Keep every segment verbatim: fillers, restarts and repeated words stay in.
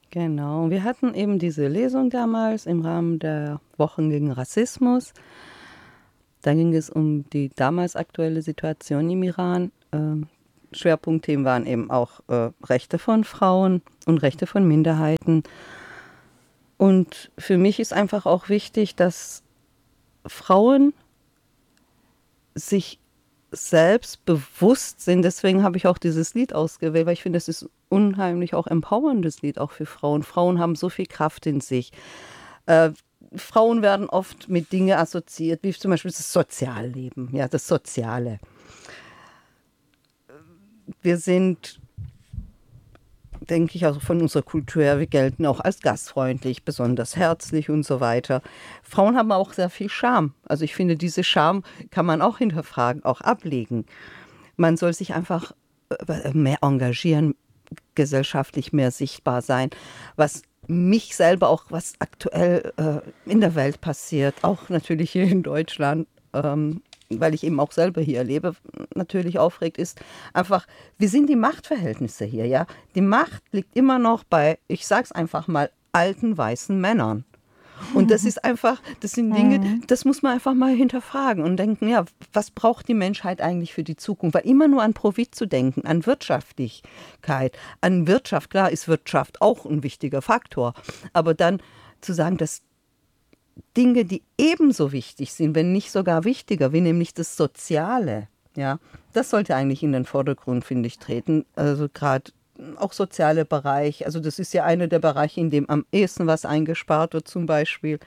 Genau. Wir hatten eben diese Lesung damals im Rahmen der Wochen gegen Rassismus. Da ging es um die damals aktuelle Situation im Iran. Ähm, Schwerpunktthemen waren eben auch äh, Rechte von Frauen und Rechte von Minderheiten. Und für mich ist einfach auch wichtig, dass Frauen sich selbst bewusst sind. Deswegen habe ich auch dieses Lied ausgewählt, weil ich finde, es ist unheimlich auch empowerndes Lied auch für Frauen. Frauen haben so viel Kraft in sich. Äh, Frauen werden oft mit Dingen assoziiert, wie zum Beispiel das Sozialleben, ja, das Soziale. Wir sind, denke ich, also von unserer Kultur her, wir gelten auch als gastfreundlich, besonders herzlich und so weiter. Frauen haben auch sehr viel Charme. Also ich finde, diese Charme kann man auch hinterfragen, auch ablegen. Man soll sich einfach mehr engagieren, gesellschaftlich mehr sichtbar sein, was mich selber auch, was aktuell äh, in der Welt passiert, auch natürlich hier in Deutschland, ähm, weil ich eben auch selber hier lebe, natürlich aufregt, ist einfach, wie sind die Machtverhältnisse hier, ja? Die Macht liegt immer noch bei, ich sag's einfach mal, alten weißen Männern. Und das ist einfach, das sind Dinge, das muss man einfach mal hinterfragen und denken, ja, was braucht die Menschheit eigentlich für die Zukunft? Weil immer nur an Profit zu denken, an Wirtschaftlichkeit, an Wirtschaft, klar ist Wirtschaft auch ein wichtiger Faktor, aber dann zu sagen, dass Dinge, die ebenso wichtig sind, wenn nicht sogar wichtiger, wie nämlich das Soziale, ja, das sollte eigentlich in den Vordergrund, finde ich, treten. Also gerade auch soziale Bereich, also das ist ja einer der Bereiche, in dem am ehesten was eingespart wird zum Beispiel.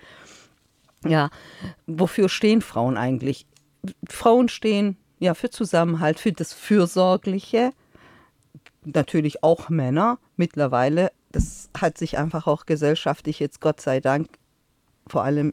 Ja, wofür stehen Frauen eigentlich? Frauen stehen ja für Zusammenhalt, für das Fürsorgliche, natürlich auch Männer mittlerweile. Das hat sich einfach auch gesellschaftlich jetzt Gott sei Dank, vor allem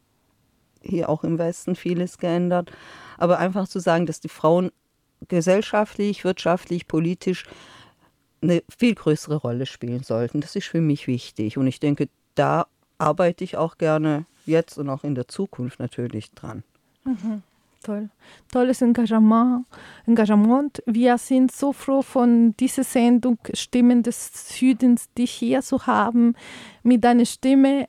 hier auch im Westen, vieles geändert. Aber einfach zu sagen, dass die Frauen gesellschaftlich, wirtschaftlich, politisch eine viel größere Rolle spielen sollten. Das ist für mich wichtig. Und ich denke, da arbeite ich auch gerne jetzt und auch in der Zukunft natürlich dran. Mhm. Toll. Tolles Engagement. Engagement. Wir sind so froh, von dieser Sendung Stimmen des Südens, dich hier zu haben, mit deiner Stimme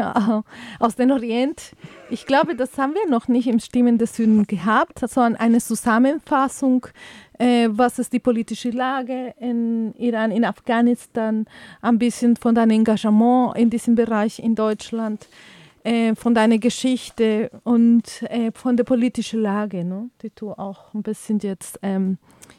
aus dem Orient. Ich glaube, das haben wir noch nicht im Stimmen des Südens gehabt, sondern eine Zusammenfassung, äh, was ist die politische Lage in Iran, in Afghanistan, ein bisschen von deinem Engagement in diesem Bereich in Deutschland, von deiner Geschichte und äh, von der politischen Lage, ne, die du auch ein bisschen jetzt ähm,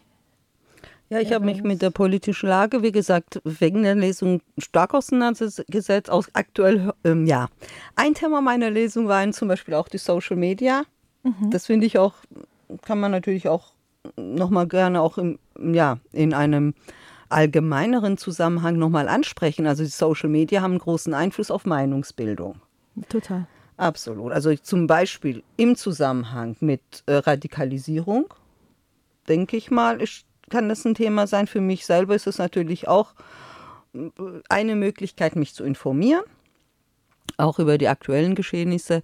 Ja, ich habe mich mit der politischen Lage, wie gesagt, wegen der Lesung stark auseinandergesetzt. Aus aktuell, ähm, ja. Ein Thema meiner Lesung waren zum Beispiel auch die Social Media. Mhm. Das finde ich auch, kann man natürlich auch nochmal gerne auch im, ja, in einem allgemeineren Zusammenhang nochmal ansprechen. Also die Social Media haben einen großen Einfluss auf Meinungsbildung. Total. Absolut. Also zum Beispiel im Zusammenhang mit äh, Radikalisierung, denke ich mal, ist, kann das ein Thema sein. Für mich selber ist es natürlich auch eine Möglichkeit, mich zu informieren, auch über die aktuellen Geschehnisse.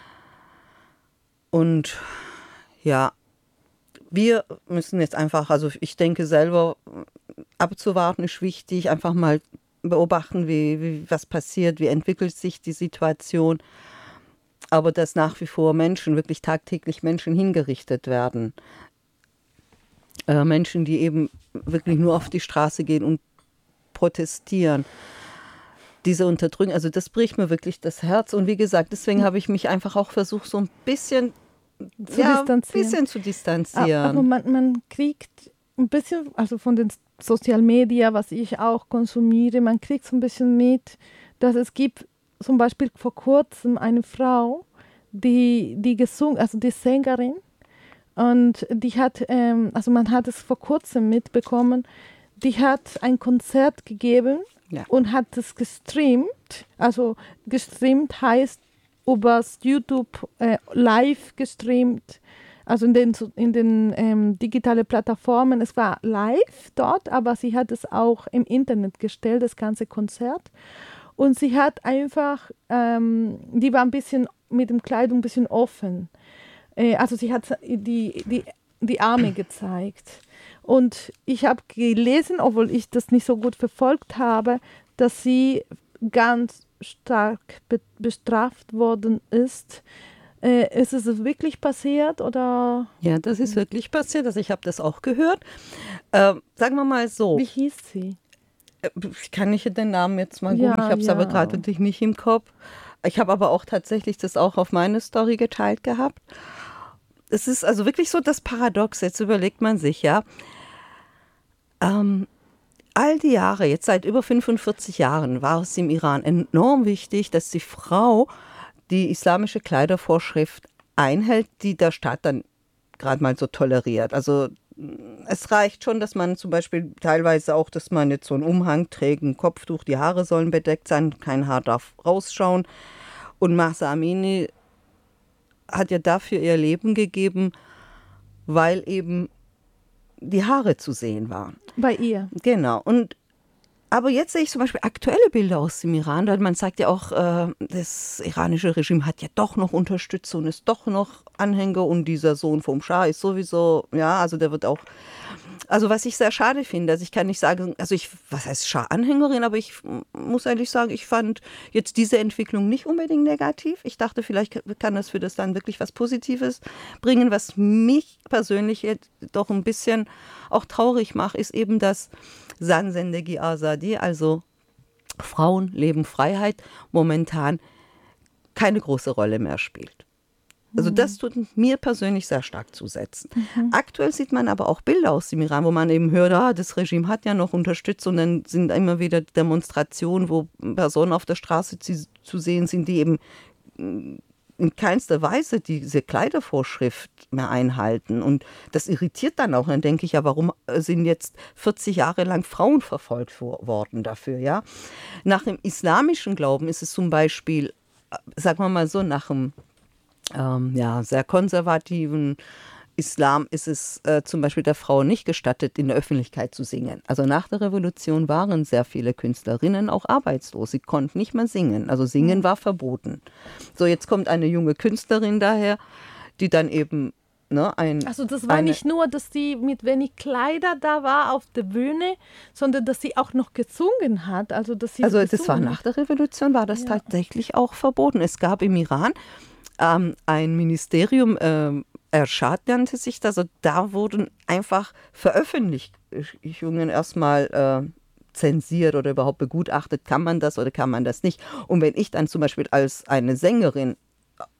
Und ja, wir müssen jetzt einfach, also ich denke selber, abzuwarten ist wichtig, einfach mal beobachten, wie, wie, was passiert, wie entwickelt sich die Situation, aber dass nach wie vor Menschen, wirklich tagtäglich Menschen hingerichtet werden. Äh, Menschen, die eben wirklich nur auf die Straße gehen und protestieren. Diese Unterdrückung, also das bricht mir wirklich das Herz. Und wie gesagt, deswegen habe ich mich einfach auch versucht, so ein bisschen zu, ja, distanzieren. Bisschen zu distanzieren. Aber man, man kriegt ein bisschen, also von den Social Media, was ich auch konsumiere, man kriegt so ein bisschen mit, dass es gibt zum Beispiel vor kurzem eine Frau, die, die gesungen, also die Sängerin, und die hat, ähm, also man hat es vor kurzem mitbekommen, die hat ein Konzert gegeben, ja, und hat es gestreamt, also gestreamt heißt übers YouTube äh, live gestreamt, also in den, in den ähm, digitalen Plattformen. Es war live dort, aber sie hat es auch im Internet gestellt, das ganze Konzert. Und sie hat einfach, ähm, die war ein bisschen mit dem Kleidung ein bisschen offen. Äh, also sie hat die, die, die Arme gezeigt. Und ich habe gelesen, obwohl ich das nicht so gut verfolgt habe, dass sie ganz stark be- bestraft worden ist. Äh, ist es wirklich passiert oder? Ja, das ist wirklich passiert. Also ich habe das auch gehört. Äh, sagen wir mal so, Wie hieß sie? äh, ich kann nicht den Namen jetzt mal Ja, googeln, ich habe es aber ja. gerade natürlich nicht im Kopf. Ich habe aber auch tatsächlich das auch auf meine Story geteilt gehabt. Es ist also wirklich so das Paradox, jetzt überlegt man sich, ja, ähm, all die Jahre, jetzt seit über fünfundvierzig Jahren, war es im Iran enorm wichtig, dass die Frau die islamische Kleidervorschrift einhält, die der Staat dann gerade mal so toleriert. Also es reicht schon, dass man zum Beispiel teilweise auch, dass man jetzt so einen Umhang trägt, ein Kopftuch, die Haare sollen bedeckt sein, kein Haar darf rausschauen. Und Mahsa Amini hat ja dafür ihr Leben gegeben, weil eben die Haare zu sehen waren. Bei ihr. Genau. Und aber jetzt sehe ich zum Beispiel aktuelle Bilder aus dem Iran. Man sagt ja auch, äh, das iranische Regime hat ja doch noch Unterstützer und ist doch noch Anhänger und dieser Sohn vom Schah ist sowieso, ja, also der wird auch, also was ich sehr schade finde, also ich kann nicht sagen, also ich, was heißt Schah-Anhängerin, aber ich muss ehrlich sagen, ich fand jetzt diese Entwicklung nicht unbedingt negativ. Ich dachte, vielleicht kann das für das Land wirklich was Positives bringen. Was mich persönlich jetzt doch ein bisschen auch traurig macht, ist eben, dass Zan Zendegi Azadi, also Frauen, Leben, Freiheit, momentan keine große Rolle mehr spielt. Also das tut mir persönlich sehr stark zusetzen. Mhm. Aktuell sieht man aber auch Bilder aus dem Iran, wo man eben hört, ah, das Regime hat ja noch unterstützt und dann sind immer wieder Demonstrationen, wo Personen auf der Straße zu, zu sehen sind, die eben in keinster Weise diese Kleidervorschrift mehr einhalten. Und das irritiert dann auch. Dann denke ich ja, warum sind jetzt vierzig Jahre lang Frauen verfolgt worden dafür? Ja? Nach dem islamischen Glauben ist es zum Beispiel, sagen wir mal so, nach dem ähm, ja, sehr konservativen Islam ist es äh, zum Beispiel der Frau nicht gestattet, in der Öffentlichkeit zu singen. Also nach der Revolution waren sehr viele Künstlerinnen auch arbeitslos. Sie konnten nicht mehr singen. Also singen war verboten. So, jetzt kommt eine junge Künstlerin daher, die dann eben ne, ein... Also das war eine, nicht nur, dass sie mit wenig Kleider da war auf der Bühne, sondern dass sie auch noch gesungen hat. Also, dass sie also das war nach der Revolution, war das ja. tatsächlich auch verboten. Es gab im Iran ähm, ein Ministerium, ähm, Erschad nannte sich das, also da wurden einfach Veröffentlichungen erstmal äh, zensiert oder überhaupt begutachtet, kann man das oder kann man das nicht. Und wenn ich dann zum Beispiel als eine Sängerin äh,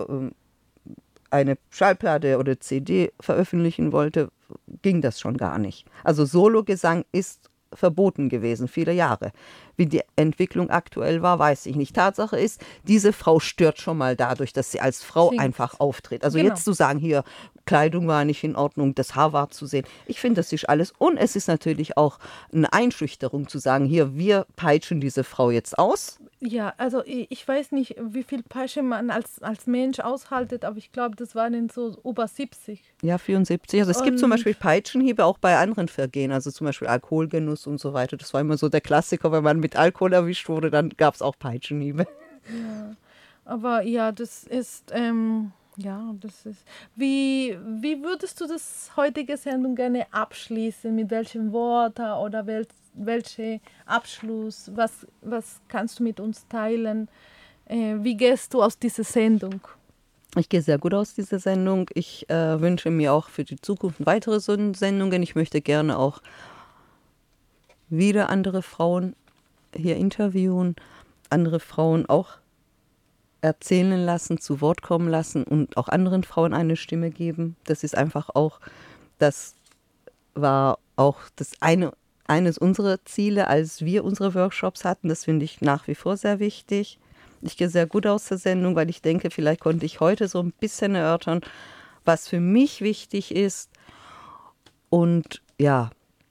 eine Schallplatte oder C D veröffentlichen wollte, ging das schon gar nicht. Also Sologesang ist verboten gewesen, viele Jahre. Wie die Entwicklung aktuell war, weiß ich nicht. Tatsache ist, diese Frau stört schon mal dadurch, dass sie als Frau Singt. einfach auftritt. Also genau. Jetzt zu sagen, hier, Kleidung war nicht in Ordnung, das Haar war zu sehen. Ich finde, das ist alles. Und es ist natürlich auch eine Einschüchterung zu sagen, hier, wir peitschen diese Frau jetzt aus. Ja, also ich, ich weiß nicht, wie viel Peitsche man als, als Mensch aushaltet, aber ich glaube, das waren so über siebzig. Ja, vierundsiebzig. Also es und gibt zum Beispiel Peitschenhiebe auch bei anderen Vergehen, also zum Beispiel Alkoholgenuss und so weiter. Das war immer so der Klassiker, wenn man mit Alkohol erwischt wurde, dann gab es auch Peitschenhiebe. Ja, aber ja, das ist, ähm, ja, das ist, wie, wie würdest du das heutige Sendung gerne abschließen? Mit welchem Wort oder wel, welche Abschluss? Was, was kannst du mit uns teilen? Äh, wie gehst du aus dieser Sendung? Ich gehe sehr gut aus dieser Sendung. Ich äh, wünsche mir auch für die Zukunft weitere Sendungen. Ich möchte gerne auch wieder andere Frauen hier interviewen, andere Frauen auch erzählen lassen, zu Wort kommen lassen und auch anderen Frauen eine Stimme geben. Das ist einfach auch, das war auch das eine, eines unserer Ziele, als wir unsere Workshops hatten. Das finde ich nach wie vor sehr wichtig. Ich gehe sehr gut aus der Sendung, weil ich denke, vielleicht konnte ich heute so ein bisschen erörtern, was für mich wichtig ist und ja,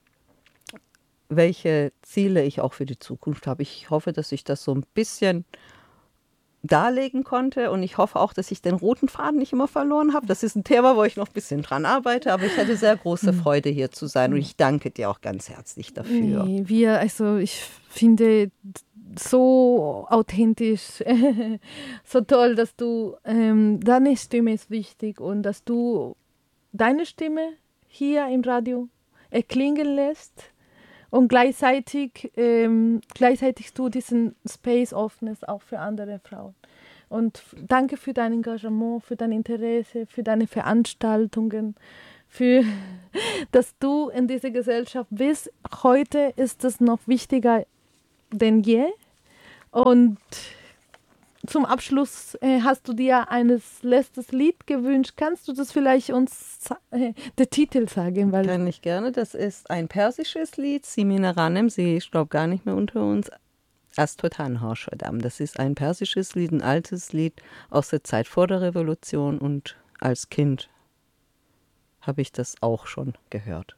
welche Ziele ich auch für die Zukunft habe. Ich hoffe, dass ich das so ein bisschen darlegen konnte und ich hoffe auch, dass ich den roten Faden nicht immer verloren habe. Das ist ein Thema, wo ich noch ein bisschen dran arbeite, aber ich hatte sehr große Freude, hier zu sein und ich danke dir auch ganz herzlich dafür. Nee, wir, also ich finde so authentisch, so toll, dass du, ähm, deine Stimme ist wichtig und dass du deine Stimme hier im Radio erklingen lässt Und gleichzeitig, ähm, gleichzeitig du diesen Space öffnest auch für andere Frauen. Und f- danke für dein Engagement, für dein Interesse, für deine Veranstaltungen, für dass du in dieser Gesellschaft bist. Heute ist es noch wichtiger denn je. Und zum Abschluss äh, hast du dir ein letztes Lied gewünscht. Kannst du das vielleicht uns sa- äh, der Titel sagen? Weil Kann ich gerne. Das ist ein persisches Lied, Simine Ranem, sie ist, glaube gar nicht mehr unter uns. Astotan Hoshadam. Das ist ein persisches Lied, ein altes Lied aus der Zeit vor der Revolution und als Kind habe ich das auch schon gehört.